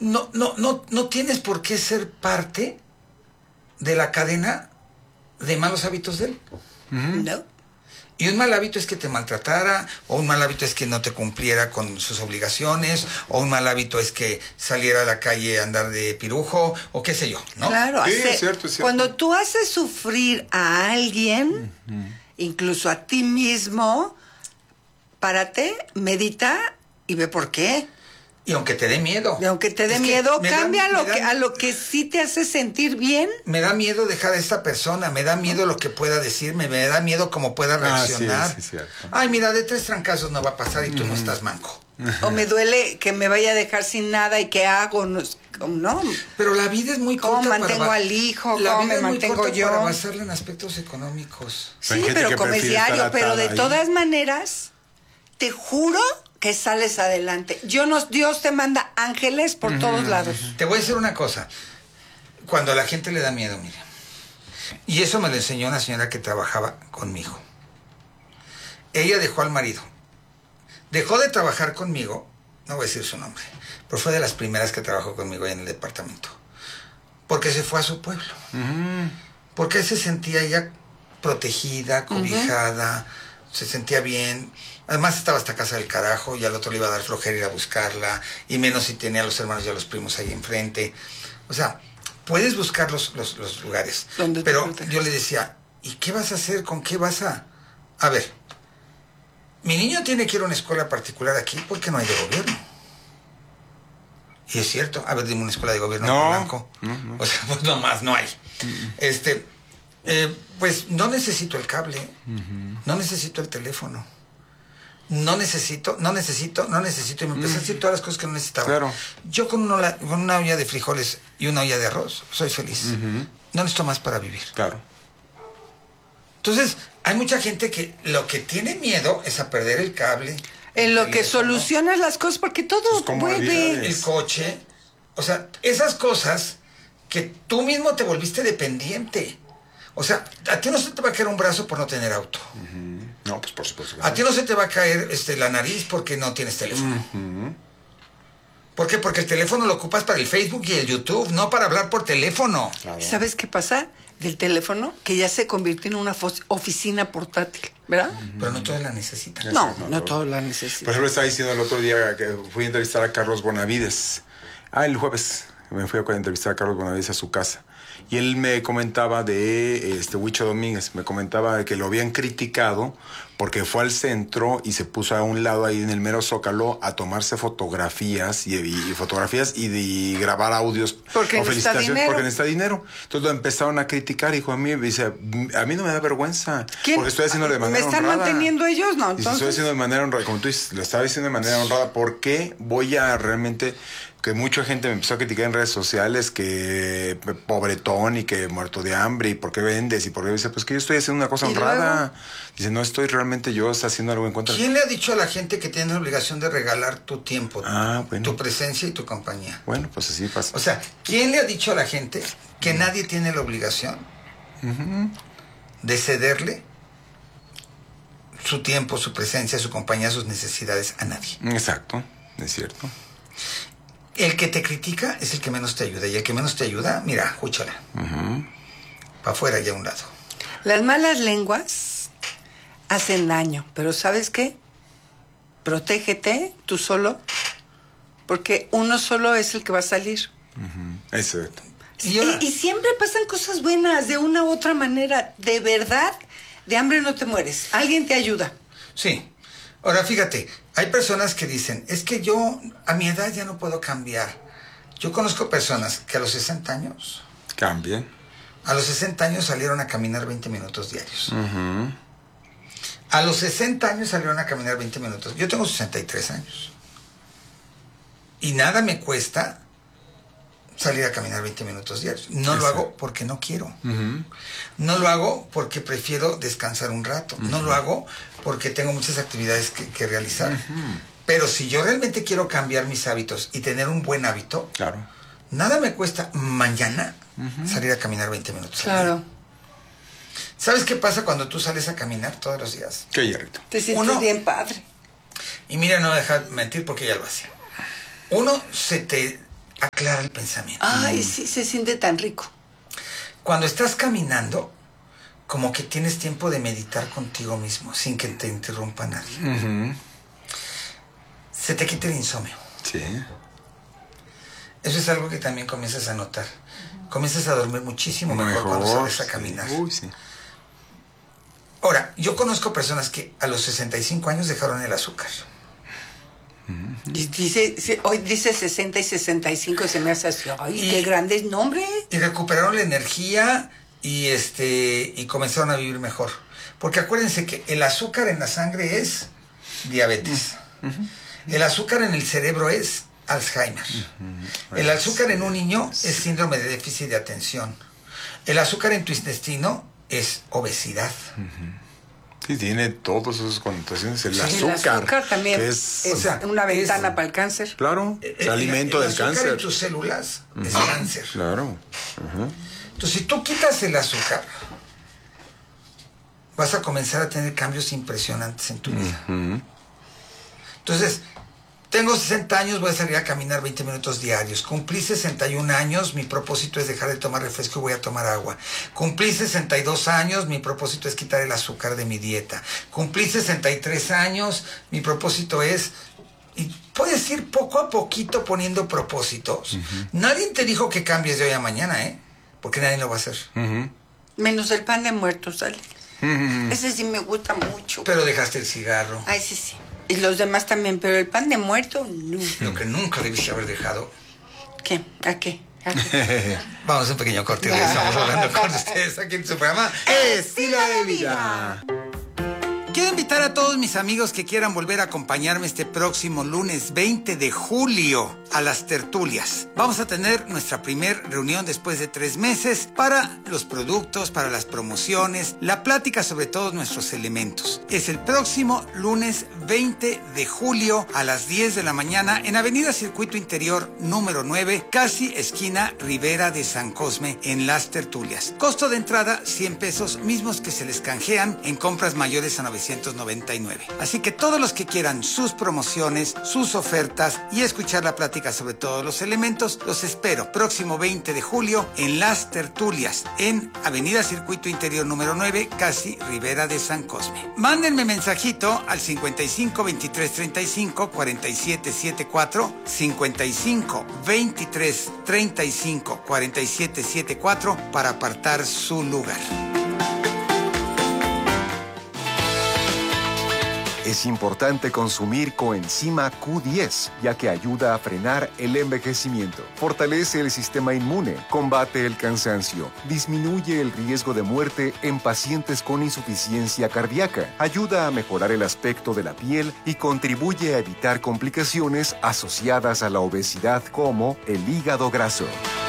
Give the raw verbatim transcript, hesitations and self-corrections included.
no, no, no, no tienes por qué ser parte de la cadena de malos hábitos de él. Uh-huh. No. Y un mal hábito es que te maltratara, o un mal hábito es que no te cumpliera con sus obligaciones, o un mal hábito es que saliera a la calle a andar de pirujo, o qué sé yo, ¿no? Claro, sí, hace, es cierto, es cierto. Cuando tú haces sufrir a alguien, uh-huh. incluso a ti mismo, párate, medita y ve por qué. Y aunque te dé miedo. Y aunque te dé es miedo, cambia da, lo da, que, a lo que sí te hace sentir bien. Me da miedo dejar a esta persona, me da miedo lo que pueda decirme, me da miedo cómo pueda reaccionar. Ah, sí, sí, cierto. Ay, mira, de tres trancazos no va a pasar y tú mm. no estás manco. O me duele que me vaya a dejar sin nada y qué hago, no. no. Pero la vida es muy corta. ¿Cómo mantengo para, al hijo? la ¿Cómo vida me es muy mantengo corta yo? Para basarla en aspectos económicos. Sí, pero comes diario, pero de ahí. todas maneras, te juro que sales adelante. Yo no, Dios te manda ángeles por uh-huh. todos lados. Te voy a decir una cosa. Cuando a la gente le da miedo, mira. Y eso me lo enseñó una señora que trabajaba conmigo. Ella dejó al marido. Dejó de trabajar conmigo, no voy a decir su nombre, pero fue de las primeras que trabajó conmigo ahí en el departamento. Porque se fue a su pueblo. Uh-huh. Porque se sentía ella protegida, cobijada, uh-huh. se sentía bien. Además estaba hasta casa del carajo y al otro le iba a dar flojera ir a buscarla, y menos si tenía a los hermanos y a los primos ahí enfrente. O sea, puedes buscar los, los, los lugares. Pero yo le decía, ¿y qué vas a hacer? ¿Con qué vas a...? A ver, mi niño tiene que ir a una escuela particular aquí porque no hay de gobierno. Y es cierto, a ver, dime una escuela de gobierno no, blanco. No, no. O sea, pues nomás no hay. Uh-huh. Este, eh, pues no necesito el cable, uh-huh. no necesito el teléfono. No necesito, no necesito, no necesito. Y me empecé mm. a decir todas las cosas que no necesitaba. Claro. Yo con una, con una olla de frijoles y una olla de arroz soy feliz. Uh-huh. No necesito más para vivir. Claro. Entonces, hay mucha gente que lo que tiene miedo es a perder el cable. En lo que solucionas las cosas, porque todo pues vuelve. El coche. O sea, esas cosas que tú mismo te volviste dependiente. O sea, a ti no se te va a caer un brazo por no tener auto. Uh-huh. No, pues por supuesto. A ti no se te va a caer este, la nariz porque no tienes teléfono. Uh-huh. ¿Por qué? Porque el teléfono lo ocupas para el Facebook y el YouTube, no para hablar por teléfono. Claro. ¿Sabes qué pasa del teléfono? Que ya se convirtió en una oficina portátil, ¿verdad? Uh-huh. Pero no todos la necesitan. No, no, no todos la necesitan. Por ejemplo, estaba diciendo el otro día que fui a entrevistar a Carlos Bonavides. Ah, el jueves me fui a entrevistar a Carlos Bonavides a su casa. Y él me comentaba de este Huicho Domínguez, me comentaba que lo habían criticado porque fue al centro y se puso a un lado ahí en el mero Zócalo a tomarse fotografías y, y fotografías y, y grabar audios porque o felicitaciones porque necesita dinero. Entonces lo empezaron a criticar, hijo a mí, dice, a mí no me da vergüenza. ¿Quién? Porque estoy haciendo de manera honrada. ¿Me están honrada. manteniendo ellos? No, entonces. Y si estoy haciendo de manera honrada, como tú dices, lo estaba diciendo de manera honrada, ¿por qué voy a realmente... que mucha gente me empezó a criticar en redes sociales que pobretón y que muerto de hambre y por qué vendes y por qué dice, pues que yo estoy haciendo una cosa honrada. Dice, no estoy realmente yo está haciendo algo en contra. ¿Quién le ha dicho a la gente que tiene la obligación de regalar tu tiempo, ah, bueno. tu presencia y tu compañía? Bueno, pues así pasa. O sea, ¿quién le ha dicho a la gente que uh-huh. nadie tiene la obligación uh-huh. de cederle su tiempo, su presencia, su compañía, sus necesidades a nadie? Exacto, es cierto. El que te critica es el que menos te ayuda. Y el que menos te ayuda, mira, escúchala. Uh-huh. Para afuera y a un lado. Las malas lenguas hacen daño. Pero ¿sabes qué? Protégete tú solo. Porque uno solo es el que va a salir. Uh-huh. Exacto. Y, y, y siempre pasan cosas buenas de una u otra manera. De verdad, de hambre no te mueres. Alguien te ayuda. Sí. Ahora, fíjate, hay personas que dicen, es que yo a mi edad ya no puedo cambiar. Yo conozco personas que a los sesenta años... Cambien. A los sesenta años salieron a caminar veinte minutos diarios. Uh-huh. A los sesenta años salieron a caminar veinte minutos. Yo tengo sesenta y tres años. Y nada me cuesta salir a caminar veinte minutos diarios. No lo hago porque no quiero. Uh-huh. No lo hago porque prefiero descansar un rato. Uh-huh. No lo hago porque tengo muchas actividades que, que realizar. Uh-huh. Pero si yo realmente quiero cambiar mis hábitos y tener un buen hábito, claro. nada me cuesta mañana uh-huh. salir a caminar veinte minutos. Claro. ¿Sabes qué pasa cuando tú sales a caminar todos los días? Qué hierrito. Te sientes Uno, bien padre. Y mira, no dejar mentir porque ya lo hacía. Uno, se te aclara el pensamiento. Ay, sí, se siente tan rico. Cuando estás caminando, como que tienes tiempo de meditar contigo mismo, sin que te interrumpa nadie. Uh-huh. Se te quita el insomnio. Sí. Eso es algo que también comienzas a notar. Comienzas a dormir muchísimo mejor, mejor cuando sales a caminar. Sí. Uy, sí. Ahora, yo conozco personas que a los sesenta y cinco años dejaron el azúcar. Dice, hoy dice sesenta y sesenta y cinco, se me hace así. Ay, y, qué grandes nombres. Y recuperaron la energía y este y comenzaron a vivir mejor. Porque acuérdense que el azúcar en la sangre es diabetes. Uh-huh. El azúcar en el cerebro es Alzheimer. Uh-huh. El azúcar en un niño es síndrome de déficit de atención. El azúcar en tu intestino es obesidad. Uh-huh. Sí, tiene todas esas connotaciones. El, sí, azúcar, el azúcar también es, es o sea, una ventana es, para el cáncer. Claro, es el alimento el, del el azúcar cáncer. En tus células uh-huh. es cáncer. Claro. Uh-huh. Entonces, si tú quitas el azúcar, vas a comenzar a tener cambios impresionantes en tu vida. Uh-huh. Entonces, tengo sesenta años, voy a salir a caminar veinte minutos diarios. Cumplí sesenta y un años, mi propósito es dejar de tomar refresco y voy a tomar agua. Cumplí sesenta y dos años, mi propósito es quitar el azúcar de mi dieta. Cumplí sesenta y tres años, mi propósito es... Y puedes ir poco a poquito poniendo propósitos. Uh-huh. Nadie te dijo que cambies de hoy a mañana, ¿eh? Porque nadie lo va a hacer. Uh-huh. Menos el pan de muerto, ¿sale? Uh-huh. Ese sí me gusta mucho. Pero dejaste el cigarro. Ay, sí, sí. Y los demás también, pero el pan de muerto, no. Lo que nunca debiste haber dejado. ¿Qué? ¿A qué? ¿A qué? Vamos a un pequeño corte y estamos hablando con ustedes aquí en su programa Estilo de Vida. Quiero invitar a todos mis amigos que quieran volver a acompañarme este próximo lunes veinte de julio a las tertulias. Vamos a tener nuestra primer reunión después de tres meses para los productos, para las promociones, la plática sobre todos nuestros elementos. Es el próximo lunes veinte de julio a las diez de la mañana en Avenida Circuito Interior número nueve, casi esquina Rivera de San Cosme, en las tertulias. Costo de entrada cien pesos, mismos que se les canjean en compras mayores a novecientos noventa y nueve. Así que todos los que quieran sus promociones, sus ofertas y escuchar la plática sobre todos los elementos, los espero próximo veinte de julio en las tertulias en Avenida Circuito Interior número nueve, casi Rivera de San Cosme. Mándenme mensajito al cincuenta y cinco veintitrés treinta y cinco cuarenta y siete setenta y cuatro, cincuenta y cinco veintitrés treinta y cinco cuarenta y siete setenta y cuatro para apartar su lugar. Es importante consumir coenzima Q diez, ya que ayuda a frenar el envejecimiento, fortalece el sistema inmune, combate el cansancio, disminuye el riesgo de muerte en pacientes con insuficiencia cardíaca, ayuda a mejorar el aspecto de la piel y contribuye a evitar complicaciones asociadas a la obesidad como el hígado graso.